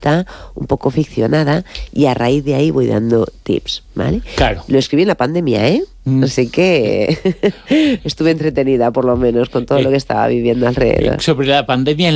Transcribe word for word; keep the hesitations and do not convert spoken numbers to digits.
un poco ficcionada, y a raíz de ahí voy dando tips, ¿vale? Claro. Lo escribí en la pandemia, ¿eh? Mm. Así que estuve entretenida, por lo menos, con todo eh, lo que estaba viviendo alrededor. Sobre la pandemia